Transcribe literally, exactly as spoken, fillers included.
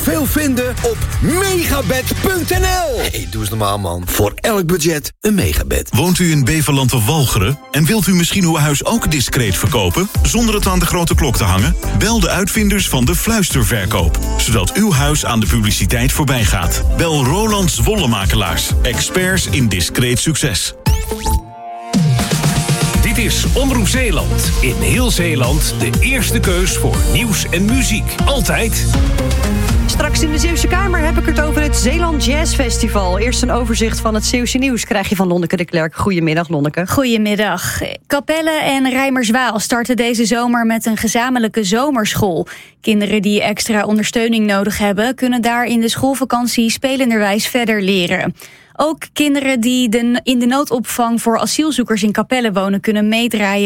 veel vinden op megabed punt n l. Hey, doe eens normaal, man. Voor elk budget een Megabed. Woont u in Beverland of Walcheren? En wilt u misschien uw huis ook discreet verkopen, zonder het aan de grote klok te hangen? Bel de uitvinders van de fluisterverkoop, zodat uw huis aan de publiciteit voorbij gaat. Bel Roland Zwollemakelaars, experts in discreet succes. Dit is Omroep Zeeland. In heel Zeeland de eerste keus voor nieuws en muziek. Altijd. Straks in de Zeeuwse Kamer heb ik het over het Zeeland Jazz Festival. Eerst een overzicht van het Zeeuwse nieuws krijg je van Lonneke de Klerk. Goedemiddag, Lonneke. Goedemiddag. Capelle en Rijmerswaal starten deze zomer met een gezamenlijke zomerschool. Kinderen die extra ondersteuning nodig hebben, kunnen daar in de schoolvakantie spelenderwijs verder leren. Ook kinderen die de, in de noodopvang voor asielzoekers in Capelle wonen kunnen meedraaien